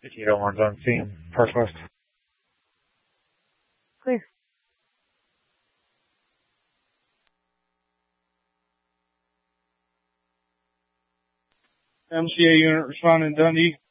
801's on scene. Park West. Clear. MCA unit responding Dundee.